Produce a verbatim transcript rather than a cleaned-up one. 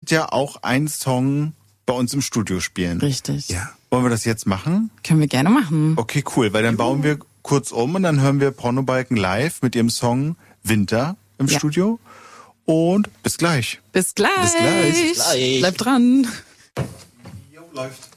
ja auch einen Song bei uns im Studio spielen. Richtig. Ja. Wollen wir das jetzt machen? Können wir gerne machen. Okay, cool, weil dann Juhu. bauen wir kurz um und dann hören wir Pornobalken live mit ihrem Song Winter im ja. Studio. Und bis gleich. Bis gleich. Bis gleich. Bis gleich. Bleib dran. Jo, läuft.